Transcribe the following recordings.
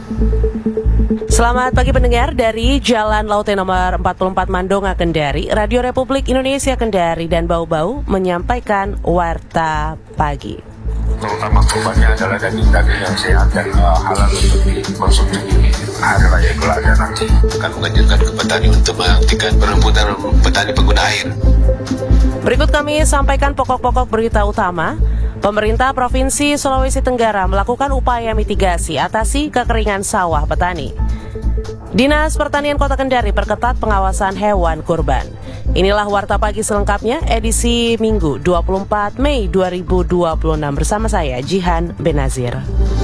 Selamat pagi pendengar dari Jalan Laute nomor 44 Mandonga Kendari, Radio Republik Indonesia Kendari dan Bau-Bau menyampaikan Warta Pagi. Terutama korbannya adalah daging-daging yang sehat dan halal untuk dikonsumsi di hari raya Idul Adha nanti. Akan menganjurkan ke petani untuk menghentikan perebutan petani pengguna air. Berikut kami sampaikan pokok-pokok berita utama. Pemerintah Provinsi Sulawesi Tenggara melakukan upaya mitigasi atasi kekeringan sawah petani. Dinas Pertanian Kota Kendari perketat pengawasan hewan kurban. Inilah Warta Pagi selengkapnya edisi Minggu 24 Mei 2026 bersama saya Jihan Benazir.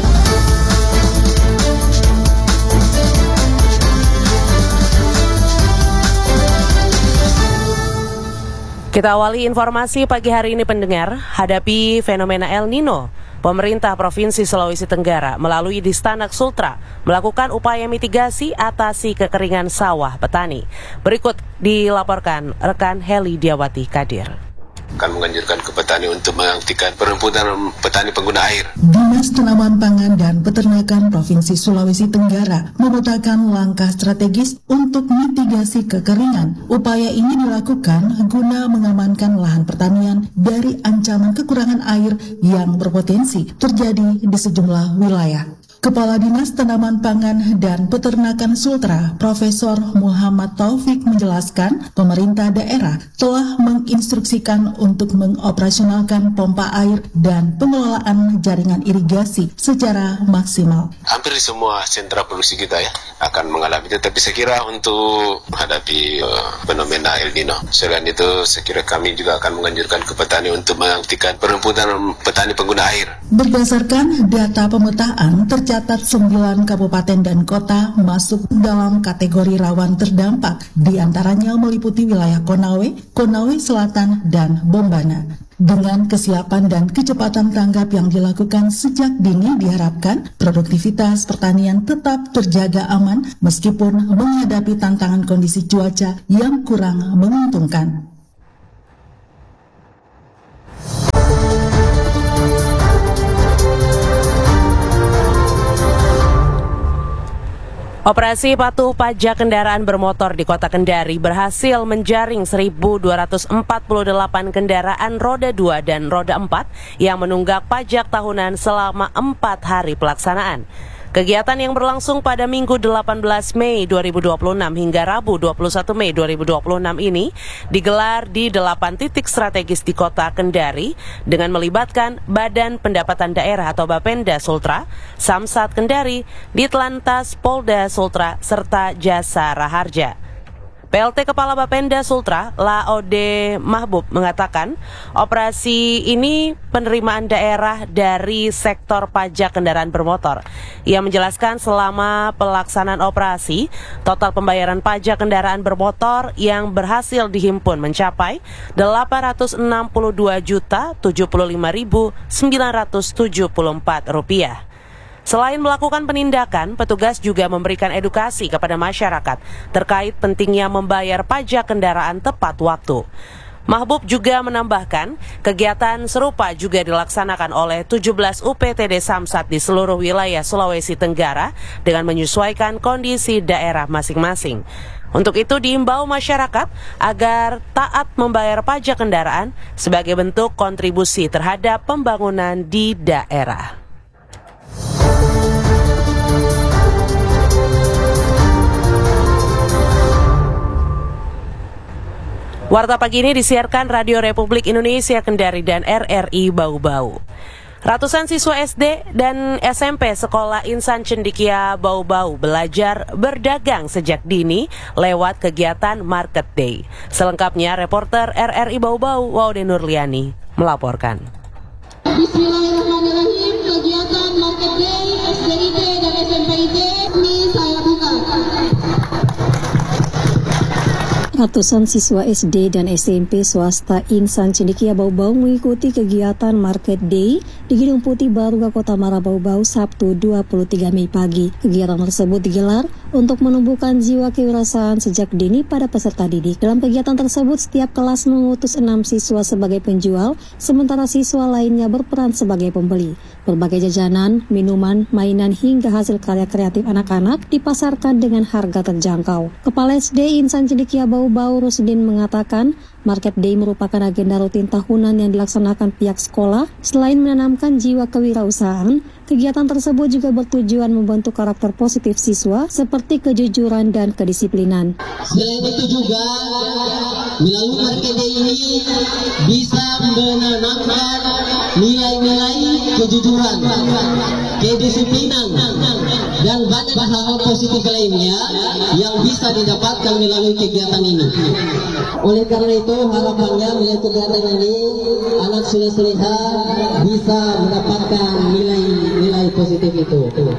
Kita awali informasi pagi hari ini pendengar, hadapi fenomena El Nino. Pemerintah Provinsi Sulawesi Tenggara melalui Distanak Sultra melakukan upaya mitigasi atasi kekeringan sawah petani. Berikut dilaporkan rekan Heli Diawati Kadir. Akan menganjurkan ke petani untuk menghentikan perebutan petani pengguna air. Dinas Tanaman Pangan dan Peternakan Provinsi Sulawesi Tenggara memetakan langkah strategis untuk mitigasi kekeringan. Upaya ini dilakukan guna mengamankan lahan pertanian dari ancaman kekurangan air yang berpotensi terjadi di sejumlah wilayah. Kepala Dinas Tanaman Pangan dan Peternakan Sultra, Profesor Muhammad Taufik menjelaskan, pemerintah daerah telah menginstruksikan untuk mengoperasionalkan pompa air dan pengelolaan jaringan irigasi secara maksimal. Hampir di semua sentra produksi kita akan mengalami itu, tapi saya kira untuk menghadapi fenomena El Nino. Selain itu, saya kira kami juga akan menganjurkan ke petani untuk menghentikan perebutan petani pengguna air. Berdasarkan data pemetaan, tercatat 9 kabupaten dan kota masuk dalam kategori rawan terdampak, di antaranya meliputi wilayah Konawe, Konawe Selatan, dan Bombana. Dengan kesiapan dan kecepatan tanggap yang dilakukan sejak dini diharapkan produktivitas pertanian tetap terjaga aman meskipun menghadapi tantangan kondisi cuaca yang kurang menguntungkan. Operasi patuh pajak kendaraan bermotor di Kota Kendari berhasil menjaring 1.248 kendaraan roda 2 dan roda 4 yang menunggak pajak tahunan selama 4 hari pelaksanaan. Kegiatan yang berlangsung pada Minggu 18 Mei 2026 hingga Rabu 21 Mei 2026 ini digelar di 8 titik strategis di Kota Kendari dengan melibatkan Badan Pendapatan Daerah atau Bapenda Sultra, Samsat Kendari, Ditlantas Polda Sultra, serta Jasa Raharja. PLT Kepala Bapenda Sultra, Laode Mahbub, mengatakan operasi ini penerimaan daerah dari sektor pajak kendaraan bermotor. Ia menjelaskan selama pelaksanaan operasi, total pembayaran pajak kendaraan bermotor yang berhasil dihimpun mencapai Rp862.075.974. Selain melakukan penindakan, petugas juga memberikan edukasi kepada masyarakat terkait pentingnya membayar pajak kendaraan tepat waktu. Mahbub juga menambahkan, kegiatan serupa juga dilaksanakan oleh 17 UPTD Samsat di seluruh wilayah Sulawesi Tenggara dengan menyesuaikan kondisi daerah masing-masing. Untuk itu diimbau masyarakat agar taat membayar pajak kendaraan sebagai bentuk kontribusi terhadap pembangunan di daerah. Warta Pagi ini disiarkan Radio Republik Indonesia Kendari dan RRI Bau-Bau. Ratusan siswa SD dan SMP Sekolah Insan Cendikia Bau-Bau belajar berdagang sejak dini lewat kegiatan Market Day. Selengkapnya reporter RRI Bau-Bau Waude Nurliani melaporkan. Bismillahirrahmanirrahim. Kegiatan Market Day SDIT dan SMPIT ini saya buka. Ratusan siswa SD dan SMP swasta Insan Cendikia Bau-Bau mengikuti kegiatan Market Day di Gedung Putih Baruga Kota Mara Bau-Bau Sabtu 23 Mei pagi. Kegiatan tersebut digelar untuk menumbuhkan jiwa kewirausahaan sejak dini pada peserta didik. Dalam kegiatan tersebut, setiap kelas mengutus 6 siswa sebagai penjual, sementara siswa lainnya berperan sebagai pembeli. Berbagai jajanan, minuman, mainan hingga hasil karya kreatif anak-anak dipasarkan dengan harga terjangkau. Kepala SD Insan Cendekia Bau-Bau Rusdin mengatakan, Market Day merupakan agenda rutin tahunan yang dilaksanakan pihak sekolah. Selain menanamkan jiwa kewirausahaan, kegiatan tersebut juga bertujuan membentuk karakter positif siswa seperti kejujuran dan kedisiplinan. Selain itu juga, melalui Market Day ini bisa menanamkan nilai-nilai kejujuran, kedisiplinan, dan banyak hal-hal positif lainnya yang bisa didapatkan melalui kegiatan ini. Oleh karena itu, harapannya melalui kegiatan ini, anak sulih-sulihah bisa mendapatkan nilai positif itu.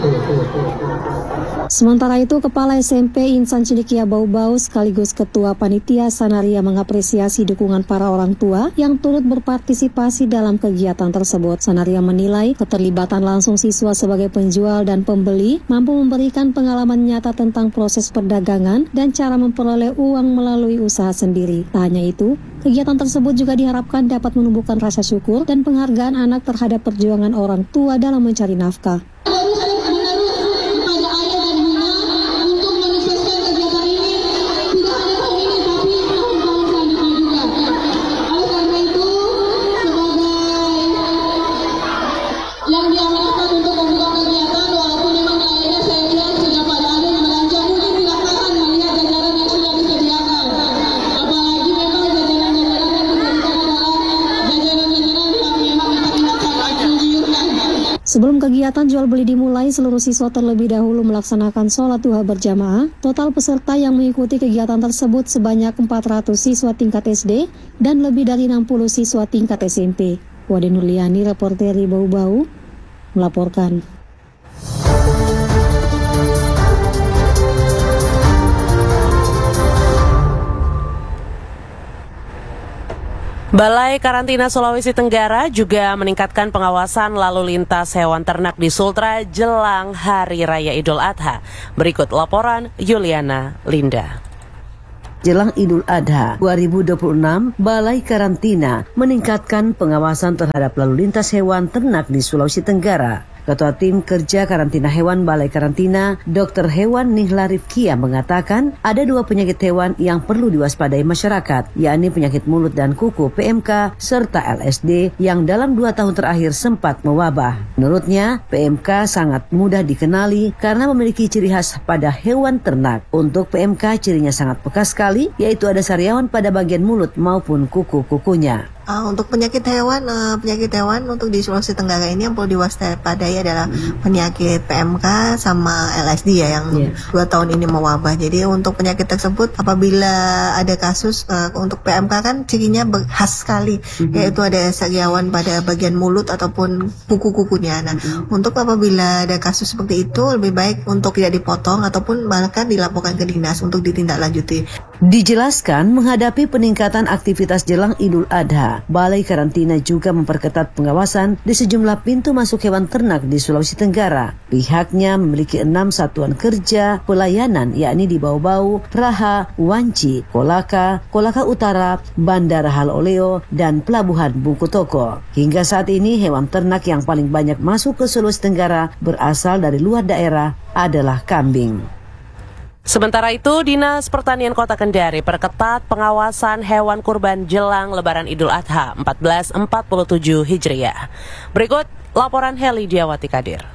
Sementara itu, Kepala SMP Insan Cendekia Bau-Bau sekaligus Ketua Panitia Sanaria mengapresiasi dukungan para orang tua yang turut berpartisipasi dalam kegiatan tersebut. Sanaria menilai keterlibatan langsung siswa sebagai penjual dan pembeli mampu memberikan pengalaman nyata tentang proses perdagangan dan cara memperoleh uang melalui usaha sendiri. Tak hanya itu, kegiatan tersebut juga diharapkan dapat menumbuhkan rasa syukur dan penghargaan anak terhadap perjuangan orang tua dalam mencari nafkah. Sebelum kegiatan jual beli dimulai, seluruh siswa terlebih dahulu melaksanakan sholat duha berjamaah. Total peserta yang mengikuti kegiatan tersebut sebanyak 400 siswa tingkat SD dan lebih dari 60 siswa tingkat SMP. Wade Nurliani, reporter Bau-Bau, melaporkan. Balai Karantina Sulawesi Tenggara juga meningkatkan pengawasan lalu lintas hewan ternak di Sultra jelang Hari Raya Idul Adha. Berikut laporan Yuliana Linda. Jelang Idul Adha 2026, Balai Karantina meningkatkan pengawasan terhadap lalu lintas hewan ternak di Sulawesi Tenggara. Ketua Tim Kerja Karantina Hewan Balai Karantina, Dr. Hewan Nihla Rifkia mengatakan ada 2 penyakit hewan yang perlu diwaspadai masyarakat, yakni penyakit mulut dan kuku PMK serta LSD yang dalam 2 tahun terakhir sempat mewabah. Menurutnya, PMK sangat mudah dikenali karena memiliki ciri khas pada hewan ternak. Untuk PMK cirinya sangat peka sekali, yaitu ada sariawan pada bagian mulut maupun kuku-kukunya. Untuk penyakit hewan untuk di Sulawesi Tenggara ini yang perlu diwaspadai adalah penyakit PMK sama LSD ya yang 2 tahun ini mewabah. Jadi untuk penyakit tersebut apabila ada kasus untuk PMK kan cirinya khas sekali, yaitu ada sariawan pada bagian mulut ataupun kuku-kukunya. Nah, untuk apabila ada kasus seperti itu lebih baik untuk tidak dipotong ataupun bahkan dilaporkan ke dinas untuk ditindaklanjuti. Dijelaskan menghadapi peningkatan aktivitas jelang Idul Adha, Balai Karantina juga memperketat pengawasan di sejumlah pintu masuk hewan ternak di Sulawesi Tenggara. Pihaknya memiliki 6 satuan kerja pelayanan, yakni di Bau-Bau, Raha, Wanci, Kolaka, Kolaka Utara, Bandara Haloleo, dan Pelabuhan Bungkutoko. Hingga saat ini hewan ternak yang paling banyak masuk ke Sulawesi Tenggara berasal dari luar daerah adalah kambing. Sementara itu, Dinas Pertanian Kota Kendari perketat pengawasan hewan kurban jelang Lebaran Idul Adha 1447 Hijriah. Berikut laporan Heli Diawati Kadir.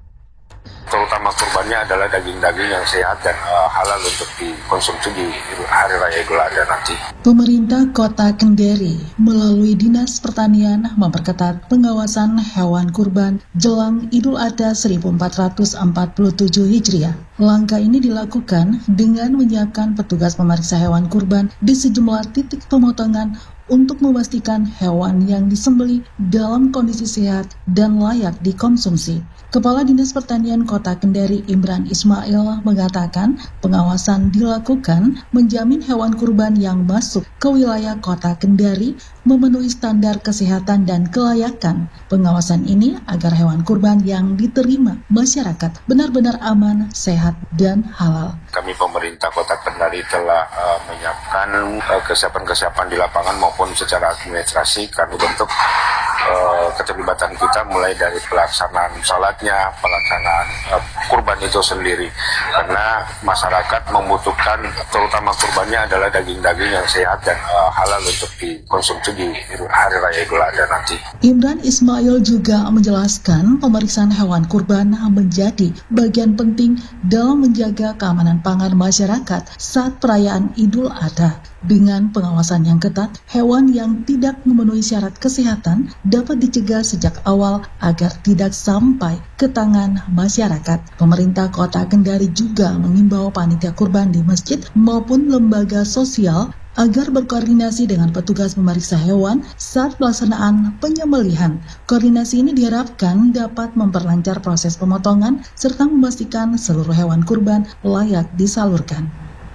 Terutama kurbannya adalah daging-daging yang sehat dan halal untuk dikonsumsi di Hari Raya Idul Adha nanti. Pemerintah Kota Kendari melalui Dinas Pertanian memperketat pengawasan hewan kurban jelang Idul Adha 1447 Hijriah. Langkah ini dilakukan dengan menyiapkan petugas pemeriksa hewan kurban di sejumlah titik pemotongan untuk memastikan hewan yang disembelih dalam kondisi sehat dan layak dikonsumsi. Kepala Dinas Pertanian Kota Kendari Imran Ismail mengatakan pengawasan dilakukan menjamin hewan kurban yang masuk ke wilayah Kota Kendari memenuhi standar kesehatan dan kelayakan. Pengawasan ini agar hewan kurban yang diterima masyarakat benar-benar aman, sehat, dan halal. Kami pemerintah Kota Kendari telah menyiapkan kesiapan-kesiapan di lapangan maupun secara administrasi karena bentuk keterlibatan kita mulai dari pelaksanaan salatnya, pelaksanaan kurban itu sendiri. Karena masyarakat membutuhkan, terutama kurbannya adalah daging-daging yang sehat dan halal untuk dikonsumsi di Hari Raya Idul Adha nanti. Imran Ismail juga menjelaskan pemeriksaan hewan kurban menjadi bagian penting dalam menjaga keamanan pangan masyarakat saat perayaan Idul Adha. Dengan pengawasan yang ketat, hewan yang tidak memenuhi syarat kesehatan dapat dicegah sejak awal agar tidak sampai ke tangan masyarakat. Pemerintah Kota Kendari juga mengimbau panitia kurban di masjid maupun lembaga sosial agar berkoordinasi dengan petugas memeriksa hewan saat pelaksanaan penyembelihan. Koordinasi ini diharapkan dapat memperlancar proses pemotongan serta memastikan seluruh hewan kurban layak disalurkan.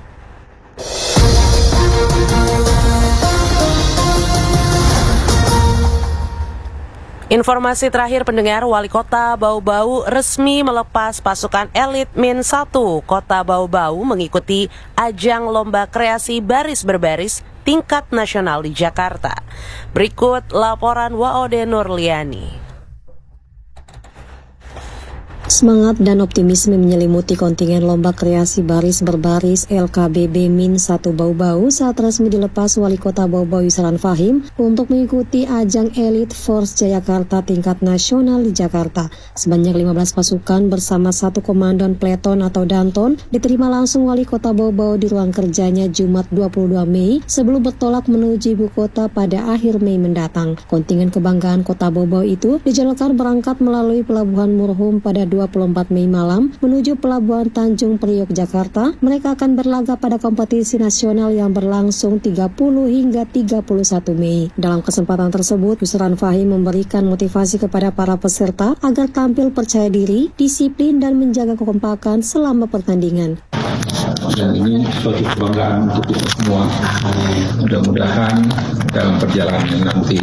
Informasi terakhir pendengar, Wali Kota Bau-Bau resmi melepas pasukan elit Min1 Kota Bau-Bau mengikuti ajang lomba kreasi baris berbaris tingkat nasional di Jakarta. Berikut laporan Waode Nurliani. Semangat dan optimisme menyelimuti kontingen lomba kreasi baris berbaris LKBB Min1 Bau-Bau saat resmi dilepas Wali Kota Bau-Bau Yusran Fahim untuk mengikuti ajang Elite Force Jayakarta tingkat nasional di Jakarta. Sebanyak 15 pasukan bersama satu komandan pleton atau danton diterima langsung Wali Kota Bau-Bau di ruang kerjanya Jumat 22 Mei sebelum bertolak menuju ibu kota pada akhir Mei mendatang. Kontingen kebanggaan Kota Bau-Bau itu dijadwalkan berangkat melalui Pelabuhan Murhum pada 24 Mei malam menuju Pelabuhan Tanjung Priok, Jakarta. Mereka akan berlaga pada kompetisi nasional yang berlangsung 30 hingga 31 Mei. Dalam kesempatan tersebut, Yusran Fahim memberikan motivasi kepada para peserta agar tampil percaya diri, disiplin, dan menjaga kekompakan selama pertandingan. Dan ini suatu kebanggaan untuk kita semua. Mudah-mudahan dalam perjalanan nanti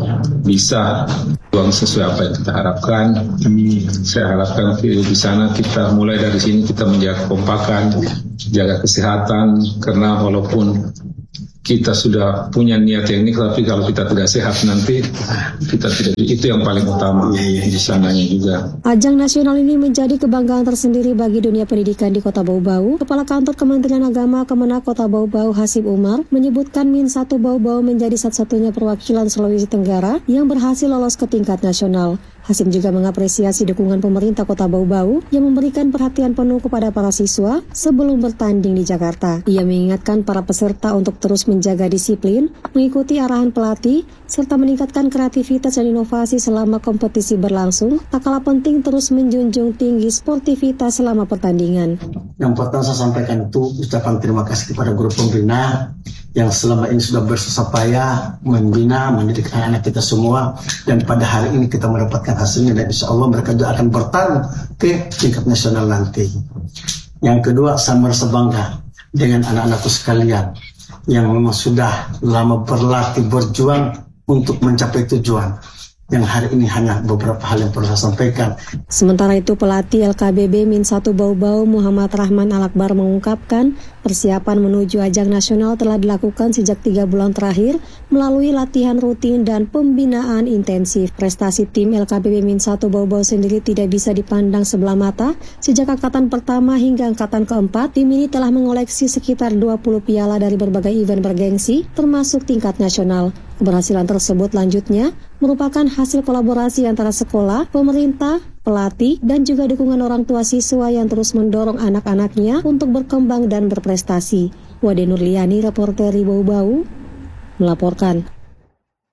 bisa berjuang sesuai apa yang kita harapkan. Saya harapkan di sana kita mulai dari sini kita menjaga kekompakan, jaga kesehatan, karena walaupun kita sudah punya niat yang ini, tapi kalau kita tidak sehat nanti kita tidak, itu yang paling utama di sananya juga. Ajang nasional ini menjadi kebanggaan tersendiri bagi dunia pendidikan di Kota Bau-Bau. Kepala Kantor Kementerian Agama Kemenak Kota Bau-Bau Hasib Umar menyebutkan Min1 Bau-Bau menjadi satu-satunya perwakilan Sulawesi Tenggara yang berhasil lolos ke tingkat nasional. Hasim juga mengapresiasi dukungan pemerintah Kota Bau-Bau yang memberikan perhatian penuh kepada para siswa sebelum bertanding di Jakarta. Ia mengingatkan para peserta untuk terus menjaga disiplin, mengikuti arahan pelatih, serta meningkatkan kreativitas dan inovasi selama kompetisi berlangsung. Tak kalah penting terus menjunjung tinggi sportivitas selama pertandingan. Yang pertama saya sampaikan itu ucapan terima kasih kepada guru pembina yang selama ini sudah bersusah payah membina, mendidik anak-anak kita semua, dan pada hari ini kita mendapatkan hasilnya, dan insya Allah mereka juga akan bertarung ke tingkat nasional nanti. Yang kedua, saya merasa bangga dengan anak-anakku sekalian yang memang sudah lama berlatih, berjuang untuk mencapai tujuan. Yang hari ini hanya beberapa hal yang perlu saya sampaikan. Sementara itu, pelatih LKBB Min1 Bau-Bau Muhammad Rahman Al-Akbar mengungkapkan persiapan menuju ajang nasional telah dilakukan sejak 3 bulan terakhir melalui latihan rutin dan pembinaan intensif. Prestasi tim LKBB Min1 Bau-Bau sendiri tidak bisa dipandang sebelah mata. Sejak angkatan pertama hingga angkatan keempat, tim ini telah mengoleksi sekitar 20 piala dari berbagai event bergengsi, termasuk tingkat nasional. Keberhasilan tersebut lanjutnya merupakan hasil kolaborasi antara sekolah, pemerintah, pelatih, dan juga dukungan orang tua siswa yang terus mendorong anak-anaknya untuk berkembang dan berprestasi. Wade Nurliani, reporter Bau-Bau, melaporkan.